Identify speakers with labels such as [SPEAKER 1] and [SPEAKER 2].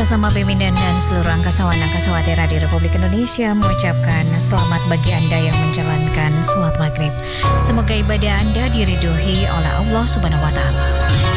[SPEAKER 1] atas nama Pimpinan dan seluruh angkasawan angkasawati Radio Republik Indonesia mengucapkan selamat bagi Anda yang menjalankan salat maghrib. Semoga ibadah Anda diridhoi oleh Allah Subhanahu wa Ta'ala.